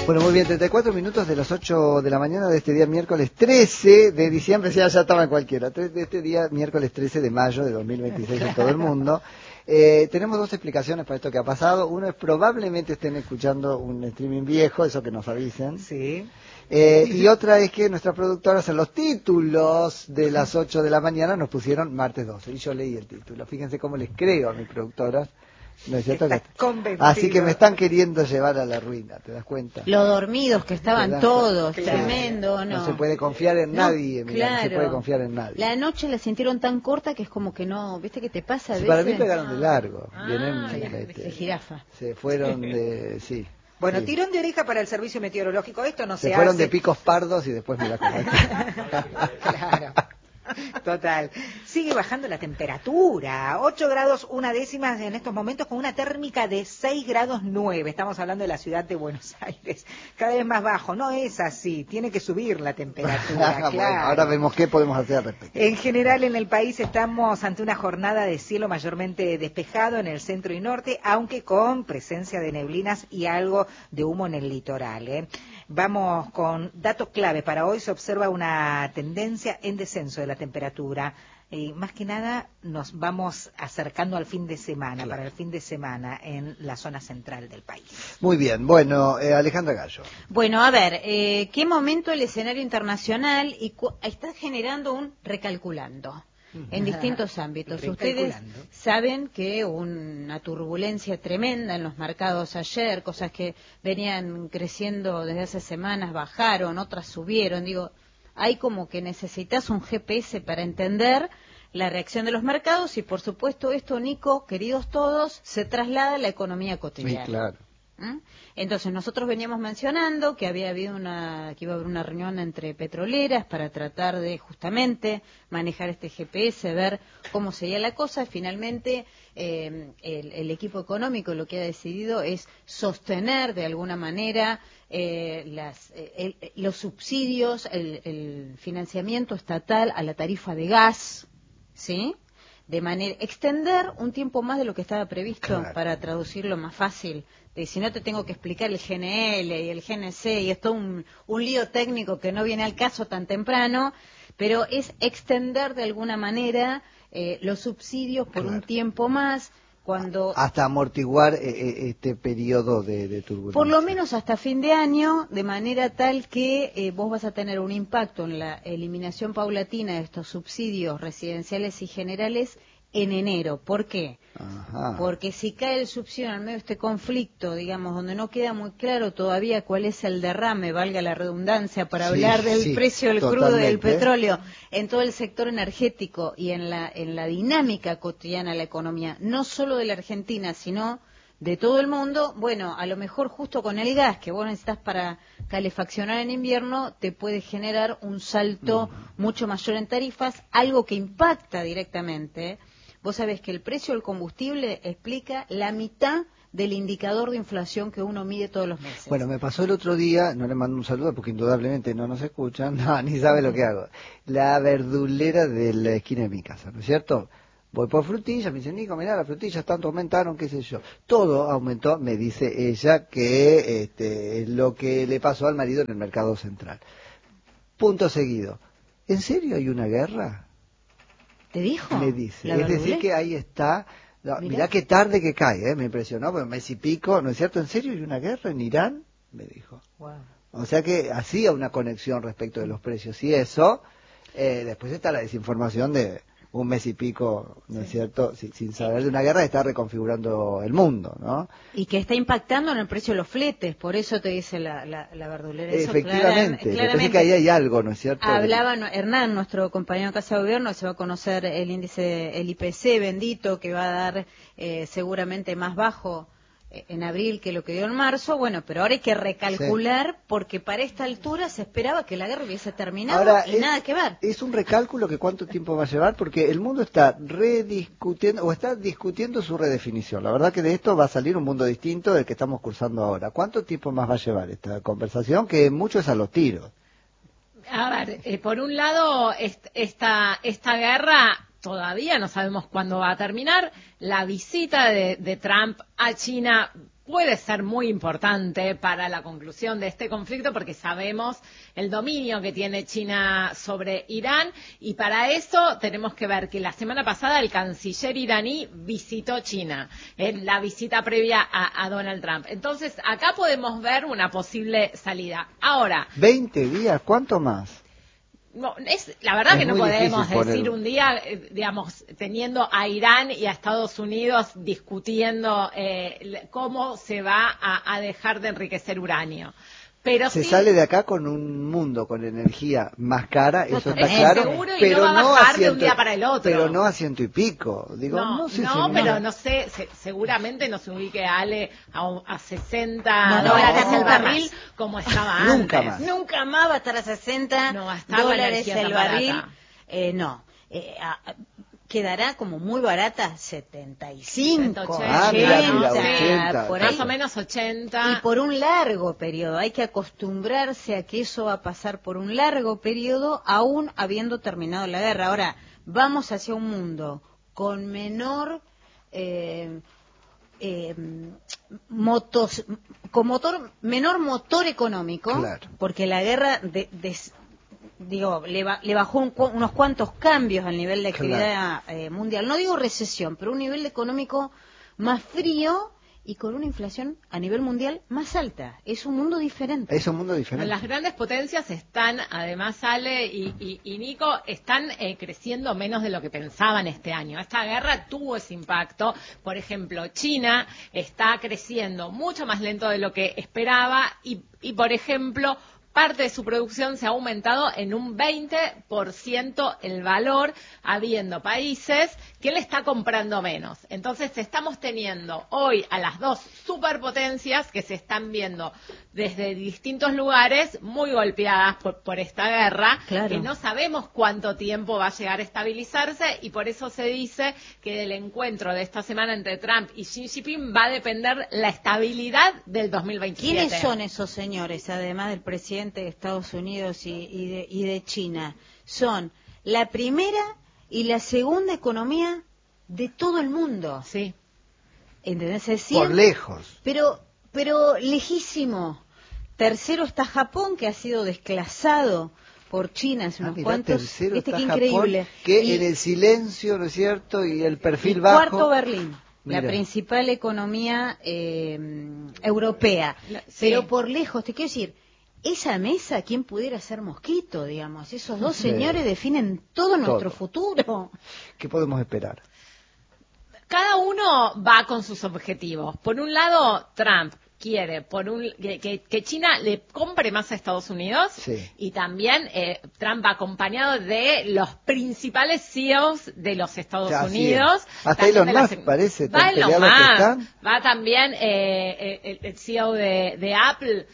Bueno, muy bien, 34 minutos de las 8 de la mañana de este día miércoles 13 de diciembre, ya estaba en cualquiera, de este día miércoles 13 de mayo de 2026 en todo el mundo. Tenemos dos explicaciones para esto que ha pasado. Uno es probablemente estén escuchando un streaming viejo, eso que nos avisen. Sí. Y otra es que nuestras productoras en los títulos de las 8 de la mañana nos pusieron martes 12 y yo leí el título. Fíjense cómo les creo a mis productoras. ¿No es cierto? Así que me están queriendo llevar a la ruina, ¿te das cuenta? Lo dormidos que estaban todos, claro. Tremendo, ¿no? No se puede confiar en nadie, mira, claro. No se puede confiar en nadie. La noche la sintieron tan corta que es como que no, ¿viste qué te pasa? Sí, para mí pegaron de largo, vienen de jirafa. Se fueron de, sí. Bueno, sí. Tirón de oreja para el servicio meteorológico, esto no se hace. Se fueron de picos pardos y después me la comí. Claro. Total. Sigue bajando la temperatura. 8 grados 1/10 en estos momentos con una térmica de 6 grados 9. Estamos hablando de la ciudad de Buenos Aires. Cada vez más bajo. No es así. Tiene que subir la temperatura. Claro. Bueno, ahora vemos qué podemos hacer al respecto. En general en el país estamos ante una jornada de cielo mayormente despejado en el centro y norte, aunque con presencia de neblinas y algo de humo en el litoral. Vamos con datos clave. Para hoy se observa una tendencia en descenso de la temperatura. Más que nada nos vamos acercando al fin de semana, claro. Para el fin de semana en la zona central del país. Muy bien, bueno, Alejandra Gallo. Bueno, a ver, ¿qué momento el escenario internacional está generando un recalculando? En distintos ámbitos. Ustedes saben que una turbulencia tremenda en los mercados ayer, cosas que venían creciendo desde hace semanas, bajaron, otras subieron. Digo, hay como que necesitas un GPS para entender la reacción de los mercados y, por supuesto, esto, Nico, queridos todos, se traslada a la economía cotidiana. Sí, claro. Entonces nosotros veníamos mencionando que que iba a haber una reunión entre petroleras para tratar de justamente manejar este GPS, ver cómo sería la cosa. Finalmente el equipo económico lo que ha decidido es sostener de alguna manera los subsidios, el financiamiento estatal a la tarifa de gas, ¿sí? De manera extender un tiempo más de lo que estaba previsto, claro. Para traducirlo más fácil. Si no te tengo que explicar el GNL y el GNC y es todo un lío técnico que no viene al caso tan temprano, pero es extender de alguna manera los subsidios por un tiempo más. Hasta amortiguar este periodo de turbulencia. Por lo menos hasta fin de año, de manera tal que vos vas a tener un impacto en la eliminación paulatina de estos subsidios residenciales y generales en enero. ¿Por qué? Ajá. Porque si cae el subsidio en medio de este conflicto, digamos, donde no queda muy claro todavía cuál es el derrame, valga la redundancia, para hablar del precio del crudo y del petróleo en todo el sector energético y en la dinámica cotidiana de la economía, no solo de la Argentina, sino de todo el mundo, bueno, a lo mejor justo con el gas que vos necesitas para calefaccionar en invierno, te puede generar un salto mucho mayor en tarifas, algo que impacta directamente. Vos sabés que el precio del combustible explica la mitad del indicador de inflación que uno mide todos los meses. Bueno, me pasó el otro día, no le mando un saludo porque indudablemente no nos escuchan, no, ni sabe lo que hago. La verdulera de la esquina de mi casa, ¿no es cierto? Voy por frutillas, me dicen, Nico, mirá, las frutillas tanto aumentaron, qué sé yo. Todo aumentó, me dice ella, que es lo que le pasó al marido en el mercado central. Punto seguido. ¿En serio hay una guerra? ¿Te dijo? Me dice. Es decir, que ahí está. No, mirá qué tarde que cae, me impresionó, porque un mes y pico, ¿no es cierto? ¿En serio hay una guerra en Irán? Me dijo. Wow. O sea que hacía una conexión respecto de los precios. Y eso, después está la desinformación de un mes y pico, ¿no es cierto? Sin saber de una guerra, está reconfigurando el mundo, ¿no? Y que está impactando en el precio de los fletes, por eso te dice la verdulera. Eso efectivamente, me parece que ahí hay algo, ¿no es cierto? Hablaba Hernán, nuestro compañero de Casa de Gobierno, se va a conocer el índice, el IPC bendito, que va a dar seguramente más bajo en abril que lo que dio en marzo. Bueno, pero ahora hay que recalcular porque para esta altura se esperaba que la guerra hubiese terminado. Ahora, y nada que ver. Es un recálculo que cuánto tiempo va a llevar, porque el mundo está rediscutiendo o está discutiendo su redefinición. La verdad que de esto va a salir un mundo distinto del que estamos cursando ahora. ¿Cuánto tiempo más va a llevar esta conversación? Que mucho es a los tiros. A ver, por un lado, esta guerra todavía no sabemos cuándo va a terminar. La visita de Trump a China puede ser muy importante para la conclusión de este conflicto porque sabemos el dominio que tiene China sobre Irán y para eso tenemos que ver que la semana pasada el canciller iraní visitó China en la visita previa a Donald Trump. Entonces acá podemos ver una posible salida. Ahora, 20 días, ¿cuánto más? No, la verdad que no podemos decir un día, digamos, teniendo a Irán y a Estados Unidos discutiendo cómo se va a dejar de enriquecer uranio. Pero se sí, sale de acá con un mundo con energía más cara, eso está claro, seguro, pero no va a bajar de un ciento, día para el otro. Pero no a 100 y pico. Digo, no sé pero no sé, seguramente no se ubique Ale a 60 no, dólares no, el barril como estaba nunca antes. Más. Nunca más va a estar a 60 no va a estar dólares el barril. No. Quedará como muy barata, 75, 80, por ahí. Más o menos 80. Y por un largo periodo, hay que acostumbrarse a que eso va a pasar por un largo periodo, aún habiendo terminado la guerra. Ahora, vamos hacia un mundo con menor... menor motor económico, claro. Porque la guerra le bajó unos cuantos cambios al nivel de actividad mundial. No digo recesión, pero un nivel económico más frío y con una inflación a nivel mundial más alta. Es un mundo diferente. Las grandes potencias están, además Ale y Nico, están creciendo menos de lo que pensaban este año. Esta guerra tuvo ese impacto. Por ejemplo, China está creciendo mucho más lento de lo que esperaba y por ejemplo, parte de su producción se ha aumentado en un 20% el valor, habiendo países que le está comprando menos. Entonces estamos teniendo hoy a las dos superpotencias que se están viendo desde distintos lugares muy golpeadas por esta guerra, que no sabemos cuánto tiempo va a llegar a estabilizarse y por eso se dice que del encuentro de esta semana entre Trump y Xi Jinping va a depender la estabilidad del 2027. ¿Quiénes son esos señores, además del presidente de Estados Unidos y de China? Son la primera y la segunda economía de todo el mundo. Sí. ¿Entendés? Es decir, por lejos. Pero lejísimo. Tercero está Japón, que ha sido desclasado por China hace unos cuantos. Tercero ¿Viste está qué Japón, increíble? que en el silencio, ¿no es cierto? Y el perfil y bajo. Cuarto Berlín. Mira. La principal economía europea. Sí. Pero por lejos, te quiero decir, esa mesa, ¿quién pudiera ser Mosquito, digamos? Esos dos señores definen todo nuestro futuro. ¿Qué podemos esperar? Cada uno va con sus objetivos. Por un lado, Trump quiere que China le compre más a Estados Unidos y también Trump va acompañado de los principales CEOs de los Estados Unidos. Hasta Elon Musk parece tan peleado que están. Va también el CEO de Apple,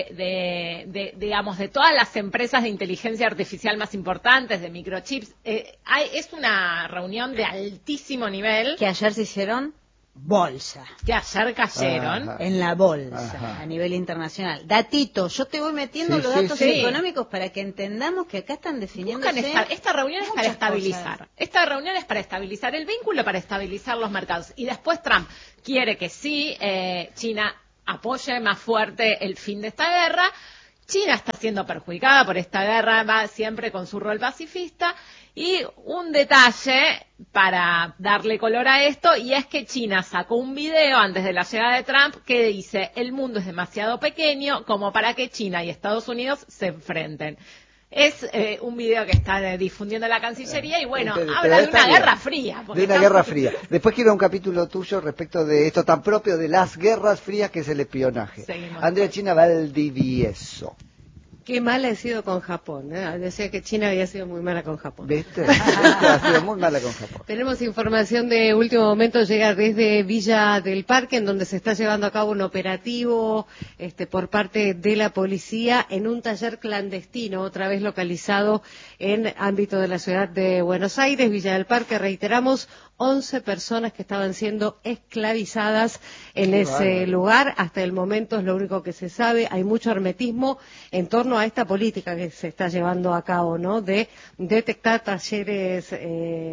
digamos, de todas las empresas de inteligencia artificial más importantes, de microchips. Es una reunión de altísimo nivel. Que ayer se hicieron bolsa. Que ayer cayeron. En la bolsa, a nivel internacional. Datito, yo te voy metiendo los datos económicos para que entendamos que acá están definiendo. Esta reunión es para estabilizar. Cosas. Esta reunión es para estabilizar el vínculo, para estabilizar los mercados. Y después Trump quiere que China apoye más fuerte el fin de esta guerra. China está siendo perjudicada por esta guerra, va siempre con su rol pacifista. Y un detalle para darle color a esto, y es que China sacó un video antes de la llegada de Trump que dice: el mundo es demasiado pequeño como para que China y Estados Unidos se enfrenten. Es un video que está difundiendo la Cancillería y bueno, habla de una guerra fría. De una guerra fría. Después quiero un capítulo tuyo respecto de esto tan propio de las guerras frías que es el espionaje. Andrea China Valdivieso. Qué mala he sido con Japón, ¿eh? Decía que China había sido muy mala con Japón. ¿Viste? Ha sido muy mala con Japón. Tenemos información de último momento, llega desde Villa del Parque, en donde se está llevando a cabo un operativo por parte de la policía en un taller clandestino, otra vez localizado en ámbito de la ciudad de Buenos Aires. Villa del Parque, reiteramos, 11 personas que estaban siendo esclavizadas en ese lugar. Hasta el momento es lo único que se sabe. Hay mucho hermetismo en torno a esta política que se está llevando a cabo, ¿no? De detectar talleres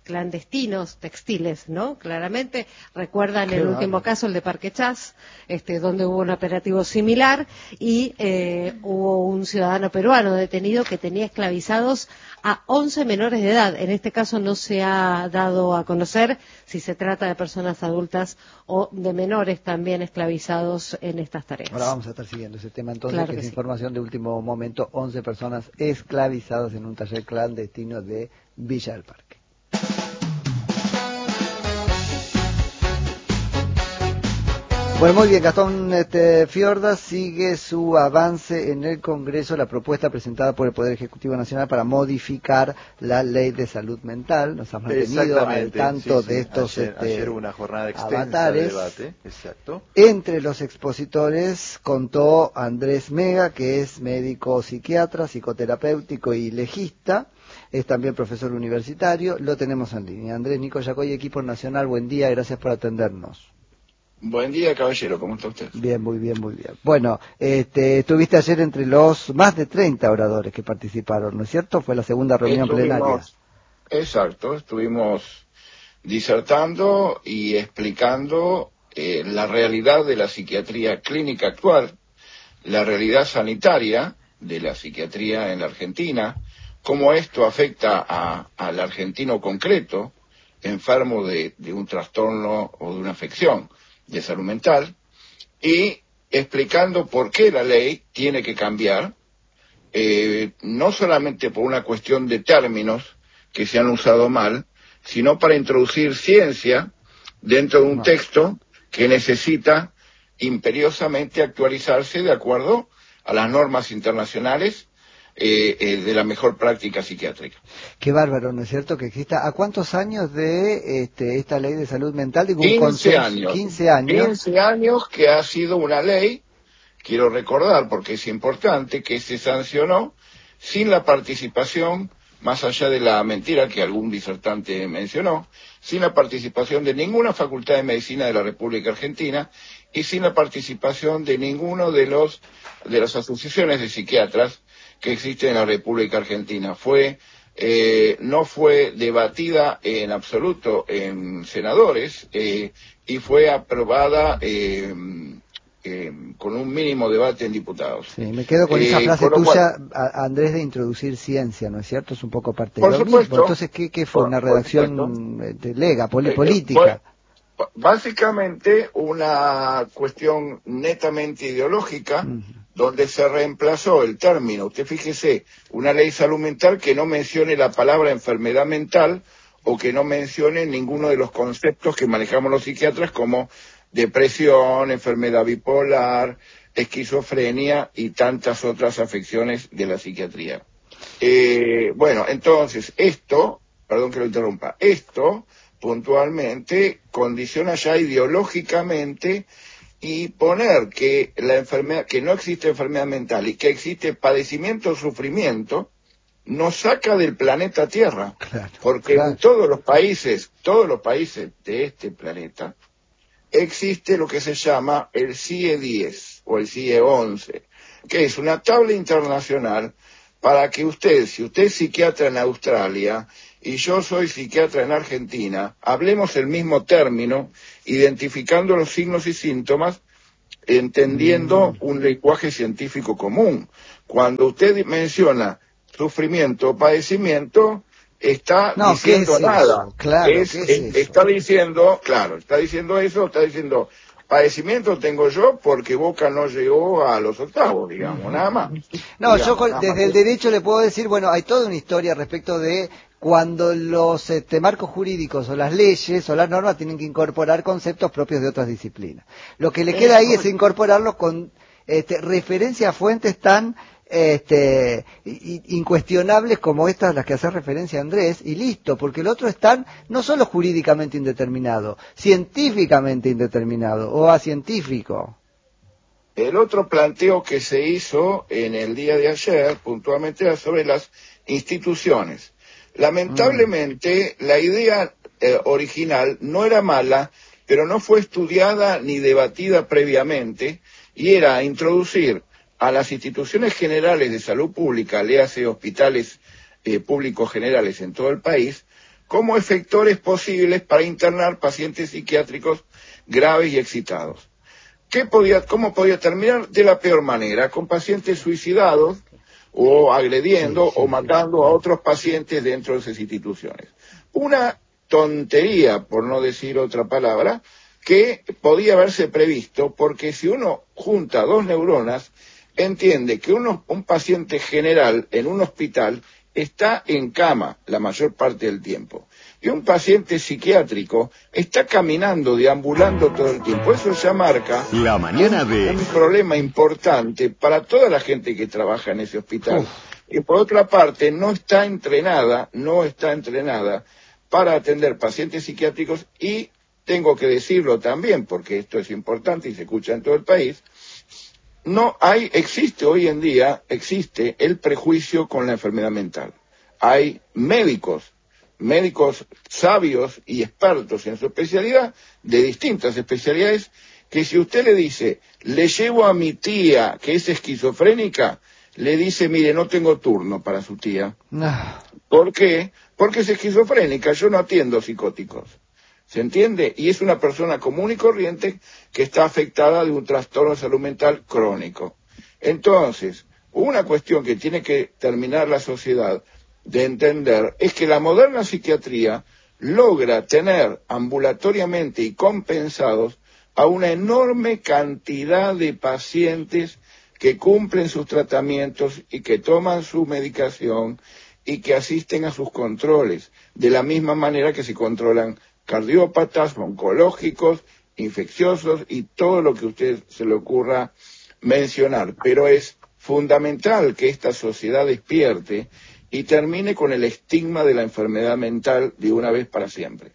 clandestinos textiles, ¿no? Claramente recuerdan el último caso, el de Parque Chas, donde hubo un operativo similar y hubo un ciudadano peruano detenido que tenía esclavizados a 11 menores de edad. En este caso no se ha dado a conocer si se trata de personas adultas o de menores también esclavizados en estas tareas. Ahora vamos a estar siguiendo ese tema entonces, claro que es sí. Información de último momento, 11 personas esclavizadas en un taller clandestino de Villa del Parque. Bueno, muy bien, Gastón Fiorda, sigue su avance en el Congreso, la propuesta presentada por el Poder Ejecutivo Nacional para modificar la Ley de Salud Mental. Nos ha mantenido al tanto de estos ayer hubo una jornada extensa avatares. De debate. Exacto. Entre los expositores contó Andrés Mega, que es médico psiquiatra, psicoterapéutico y legista. Es también profesor universitario. Lo tenemos en línea. Andrés Nico Yacoy, equipo nacional, buen día, gracias por atendernos. Buen día, caballero, ¿cómo está usted? Bien, muy bien, muy bien. Bueno, estuviste ayer entre los más de 30 oradores que participaron, ¿no es cierto? Fue la segunda reunión plenaria. Exacto, estuvimos disertando y explicando la realidad de la psiquiatría clínica actual, la realidad sanitaria de la psiquiatría en la Argentina, cómo esto afecta al argentino concreto, enfermo de un trastorno o de una afección de salud mental, y explicando por qué la ley tiene que cambiar, no solamente por una cuestión de términos que se han usado mal, sino para introducir ciencia dentro de un texto que necesita imperiosamente actualizarse de acuerdo a las normas internacionales de la mejor práctica psiquiátrica. Qué bárbaro, ¿no es cierto? Que exista. ¿A cuántos años de esta ley de salud mental? Digo, 15 años. 15 años. 15 años que ha sido una ley, quiero recordar porque es importante, que se sancionó sin la participación, más allá de la mentira que algún disertante mencionó, sin la participación de ninguna facultad de medicina de la República Argentina y sin la participación de ninguno de las asociaciones de psiquiatras que existen en la República Argentina. No fue debatida en absoluto en senadores y fue aprobada con un mínimo debate en diputados. Sí, me quedo con esa frase tuya, Andrés, de introducir ciencia, ¿no es cierto? Es un poco parte de lo mismo. Entonces, ¿qué fue? ¿Una redacción política? Básicamente una cuestión netamente ideológica, donde se reemplazó el término, usted fíjese, una ley salud mental que no mencione la palabra enfermedad mental o que no mencione ninguno de los conceptos que manejamos los psiquiatras como depresión, enfermedad bipolar, esquizofrenia y tantas otras afecciones de la psiquiatría. Bueno, entonces, perdón que lo interrumpa, esto puntualmente condiciona ya ideológicamente y poner que la enfermedad, que no existe enfermedad mental y que existe padecimiento o sufrimiento, nos saca del planeta Tierra. Claro, porque en todos los países de este planeta, existe lo que se llama el CIE 10 o el CIE 11, que es una tabla internacional para que si usted es psiquiatra en Australia y yo soy psiquiatra en Argentina, hablemos el mismo término, identificando los signos y síntomas, entendiendo un lenguaje científico común. Cuando usted menciona sufrimiento o padecimiento, está diciendo nada. Claro, está diciendo eso, está diciendo padecimiento tengo yo porque Boca no llegó a los octavos, digamos, nada más. No, yo desde el derecho le puedo decir, bueno, hay toda una historia respecto de cuando los marcos jurídicos o las leyes o las normas tienen que incorporar conceptos propios de otras disciplinas. Lo que le queda ahí es incorporarlos con referencia a fuentes tan incuestionables como estas las que hace referencia Andrés, y listo, porque el otro es tan, no solo jurídicamente indeterminado, científicamente indeterminado o acientífico. El otro planteo que se hizo en el día de ayer, puntualmente, era sobre las instituciones. Lamentablemente, la idea original no era mala, pero no fue estudiada ni debatida previamente, y era introducir a las instituciones generales de salud pública, léase hospitales públicos generales en todo el país, como efectores posibles para internar pacientes psiquiátricos graves y excitados. ¿Cómo podía terminar? De la peor manera, con pacientes suicidados o agrediendo o matando a otros pacientes dentro de esas instituciones. Una tontería, por no decir otra palabra, que podía haberse previsto, porque si uno junta dos neuronas, entiende que un paciente general en un hospital está en cama la mayor parte del tiempo. Y un paciente psiquiátrico está caminando, deambulando todo el tiempo. Eso ya marca la mañana un problema importante para toda la gente que trabaja en ese hospital. Y por otra parte, no está entrenada para atender pacientes psiquiátricos, y tengo que decirlo también, porque esto es importante y se escucha en todo el país, existe hoy en día el prejuicio con la enfermedad mental. Hay médicos sabios y expertos en su especialidad, de distintas especialidades, que si usted le dice, le llevo a mi tía que es esquizofrénica, le dice, mire, no tengo turno para su tía. ¿Por qué? Porque es esquizofrénica, yo no atiendo psicóticos. ¿Se entiende? Y es una persona común y corriente que está afectada de un trastorno de salud mental crónico. Entonces, una cuestión que tiene que terminar la sociedad de entender es que la moderna psiquiatría logra tener ambulatoriamente y compensados a una enorme cantidad de pacientes que cumplen sus tratamientos y que toman su medicación y que asisten a sus controles, de la misma manera que se controlan cardiópatas, oncológicos, infecciosos y todo lo que a usted se le ocurra mencionar. Pero es fundamental que esta sociedad despierte y termine con el estigma de la enfermedad mental de una vez para siempre.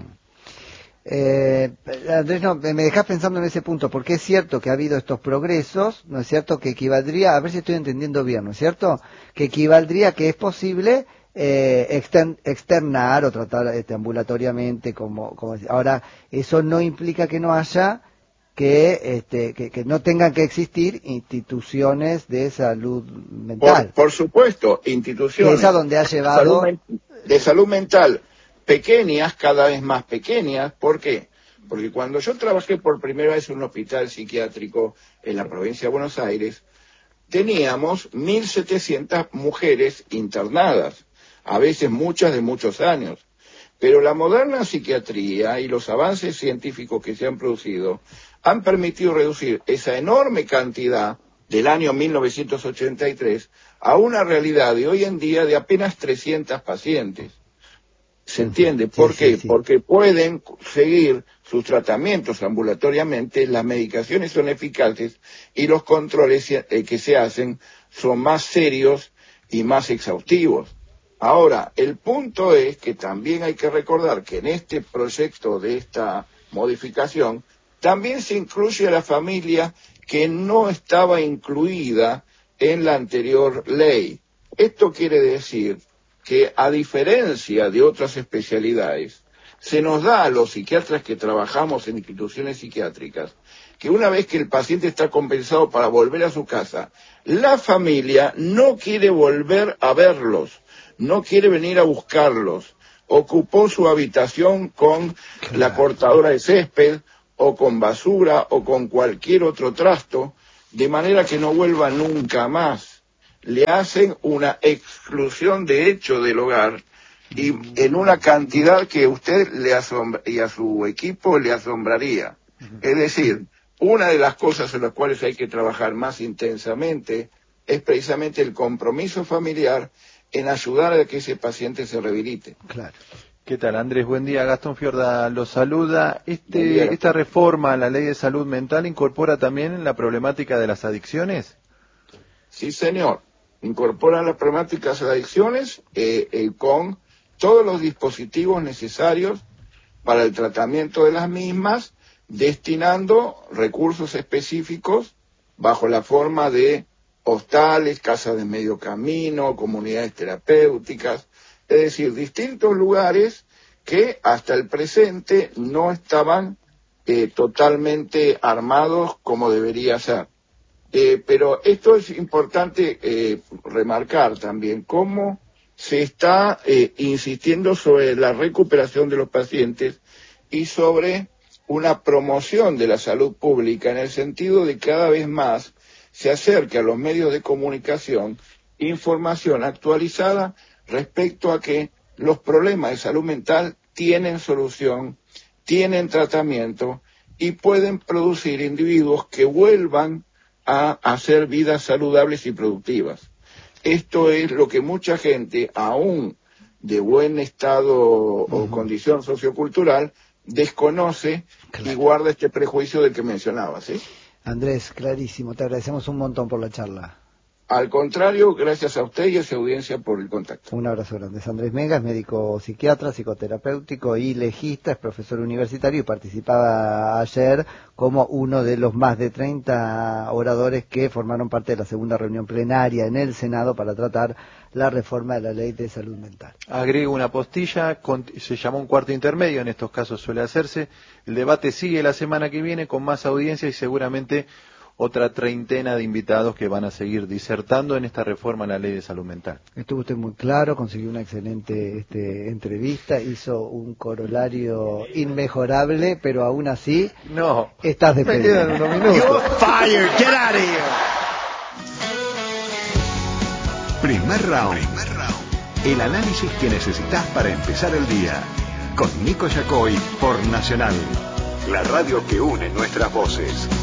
Andrés, no, me dejás pensando en ese punto, porque es cierto que ha habido estos progresos, ¿no es cierto? Que equivaldría, a ver si estoy entendiendo bien, ¿no es cierto? Que equivaldría que es posible externar o tratar ambulatoriamente, como ahora, eso no implica que no haya que no tengan que existir instituciones de salud mental. Por supuesto, instituciones que es a donde ha llevado de salud mental pequeñas, cada vez más pequeñas. ¿Por qué? Porque cuando yo trabajé por primera vez en un hospital psiquiátrico en la provincia de Buenos Aires, teníamos 1.700 mujeres internadas, a veces muchas de muchos años. Pero la moderna psiquiatría y los avances científicos que se han producido han permitido reducir esa enorme cantidad del año 1983 a una realidad de hoy en día de apenas 300 pacientes. ¿Se entiende? ¿Por qué? Sí. Porque pueden seguir sus tratamientos ambulatoriamente, las medicaciones son eficaces y los controles que se hacen son más serios y más exhaustivos. Ahora, el punto es que también hay que recordar que en este proyecto de esta modificación también se incluye a la familia que no estaba incluida en la anterior ley. Esto quiere decir que, a diferencia de otras especialidades, se nos da a los psiquiatras que trabajamos en instituciones psiquiátricas que una vez que el paciente está compensado para volver a su casa, la familia no quiere volver a verlos, no quiere venir a buscarlos, ocupó su habitación con la cortadora de césped o con basura o con cualquier otro trasto, de manera que no vuelva nunca más. Le hacen una exclusión de hecho del hogar y en una cantidad que a usted y a su equipo le asombraría. Es decir, una de las cosas en las cuales hay que trabajar más intensamente es precisamente el compromiso familiar en ayudar a que ese paciente se rehabilite. Claro. ¿Qué tal, Andrés? Buen día. Gastón Fiorda lo saluda. ¿Esta reforma a la ley de salud mental incorpora también la problemática de las adicciones? Sí, señor. Incorpora las problemáticas de las adicciones con todos los dispositivos necesarios para el tratamiento de las mismas, destinando recursos específicos bajo la forma de hostales, casas de medio camino, comunidades terapéuticas, es decir, distintos lugares que hasta el presente no estaban totalmente armados como debería ser. Pero esto es importante remarcar también, cómo se está insistiendo sobre la recuperación de los pacientes y sobre una promoción de la salud pública en el sentido de cada vez más se acerque a los medios de comunicación información actualizada respecto a que los problemas de salud mental tienen solución, tienen tratamiento y pueden producir individuos que vuelvan a hacer vidas saludables y productivas. Esto es lo que mucha gente, aún de buen estado o condición sociocultural, desconoce y guarda este prejuicio del que mencionaba, ¿sí? Andrés, clarísimo, te agradecemos un montón por la charla. Al contrario, gracias a usted y a su audiencia por el contacto. Un abrazo grande. Es Andrés Mega, es médico psiquiatra, psicoterapéutico y legista, es profesor universitario y participaba ayer como uno de los más de 30 oradores que formaron parte de la segunda reunión plenaria en el Senado para tratar la reforma de la ley de salud mental. Agrego una postilla, se llamó un cuarto intermedio, en estos casos suele hacerse. El debate sigue la semana que viene con más audiencia y seguramente otra treintena de invitados que van a seguir disertando en esta reforma a la ley de salud mental. Estuvo usted muy claro, consiguió una excelente entrevista, hizo un corolario inmejorable, pero aún así no estás despedido. Me quedan unos minutos. You're fired. Get out of here. Primer round. El análisis que necesitas para empezar el día. Con Nico Yacoy por Nacional. La radio que une nuestras voces.